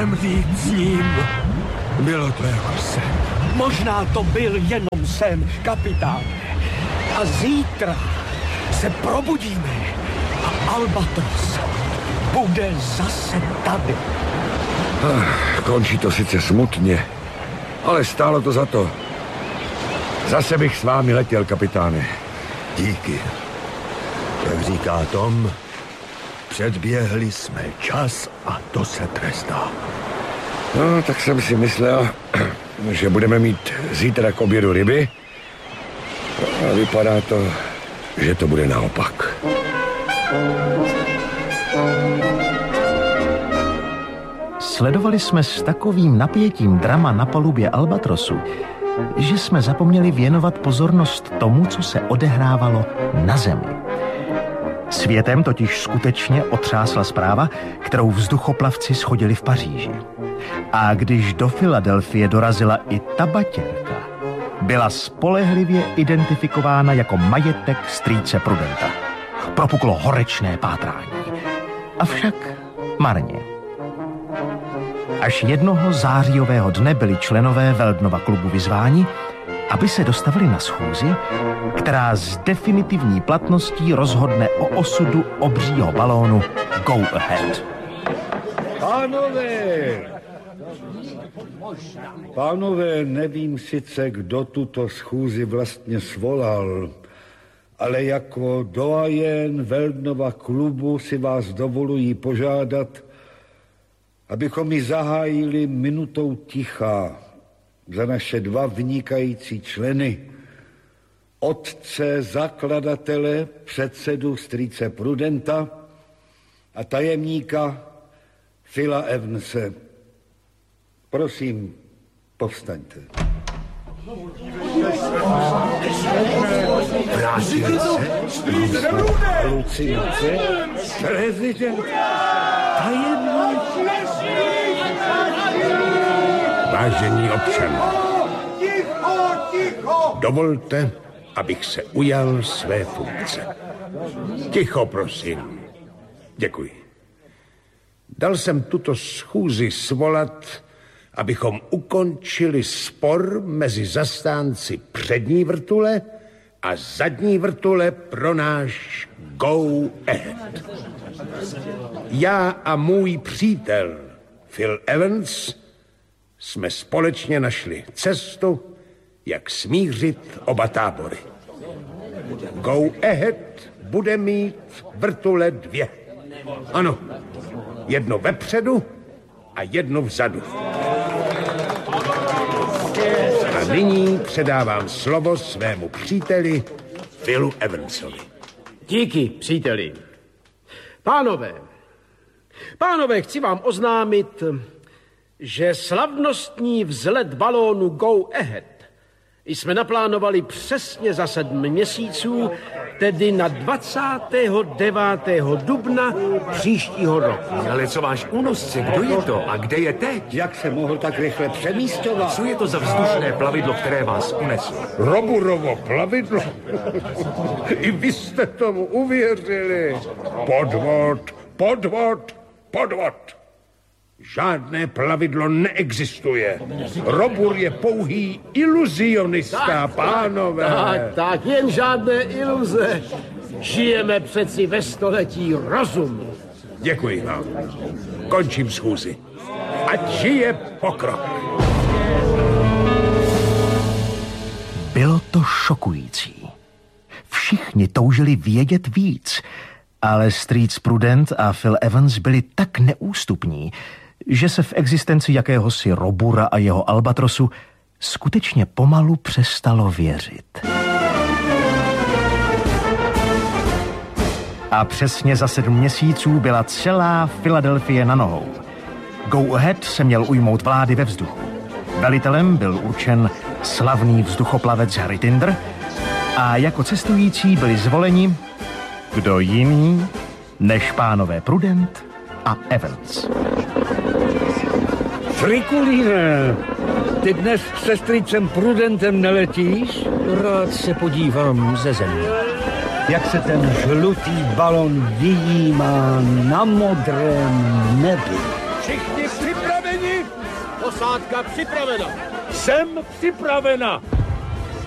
Mít s ním. Bylo to jako sen. Možná to byl jenom sen, kapitáne. A zítra se probudíme a Albatros bude zase tady. Končí to sice smutně, ale stálo to za to. Zase bych s vámi letěl, kapitáne. Díky. Jak říká Tom, předběhli jsme čas a to se trestá. No, tak jsem si myslel, že budeme mít zítra k obědu ryby. A vypadá to, že to bude naopak. Sledovali jsme s takovým napětím drama na palubě Albatrosu, že jsme zapomněli věnovat pozornost tomu, co se odehrávalo na zemi. Světem totiž skutečně otřásla zpráva, kterou vzduchoplavci shodili v Paříži. A když do Filadelfie dorazila i ta batěrka, byla spolehlivě identifikována jako majetek strýce Prudenta. Propuklo horečné pátrání. Avšak marně. Až jednoho zářijového dne byli členové Weldnova klubu vyzváni, aby se dostavili na schůzi, která s definitivní platností rozhodne o osudu obřího balónu Go Ahead. Pánové, nevím sice, kdo tuto schůzi vlastně svolal, ale jako doyen Weldnova klubu si vás dovoluji požádat, abychom ji zahájili minutou ticha za naše dva vynikající členy, otce zakladatele, předsedu strýce Prudenta a tajemníka Phila Evanse. Prosím, povstaňte. Vrátili se? Halucinace? Prezident? Tajemník? Vážení občané, dovolte, abych se ujal své funkce. Ticho, prosím. Děkuji. Dal jsem tuto schůzi svolat, abychom ukončili spor mezi zastánci přední vrtule a zadní vrtule pro náš Go Ahead. Já a můj přítel Phil Evans jsme společně našli cestu, jak smířit oba tábory. Go Ahead bude mít vrtule 2. Ano, jedno vepředu a jedno vzadu. A nyní předávám slovo svému příteli Philu Evansovi. Díky, příteli. Pánové, chci vám oznámit, že slavnostní vzlet balónu Go Ahead jsme naplánovali přesně za 7 měsíců, tedy na 29. dubna příštího roku. Ale co váš únosce, kdo je to a kde je teď? Jak se mohl tak rychle přemísťovat? Co je to za vzdušné plavidlo, které vás uneslo? Roburovo plavidlo? I vy jste tomu uvěřili. Podvod. Žádné plavidlo neexistuje. Robur je pouhý iluzionista, pánové. Tak, jen žádné iluze. Žijeme přeci ve století rozumu. Děkuji vám. Končím schůzi. Ať žije pokrok. Bylo to šokující. Všichni toužili vědět víc, ale strýc Prudent a Phil Evans byli tak neústupní, že se v existenci jakéhosi Robura a jeho Albatrosu skutečně pomalu přestalo věřit. A přesně za 7 měsíců byla celá Filadelfie na nohou. Go Ahead se měl ujmout vlády ve vzduchu. Velitelem byl určen slavný vzduchoplavec Harry Tinder a jako cestující byli zvoleni kdo jiný než pánové Prudent a Evans. Frikulíne, ty dnes se strýcem Prudentem neletíš? Rád se podívám ze země. Jak se ten žlutý balon vyjímá na modrém nebi. Všichni připraveni? Posádka připravena. Jsem připravena.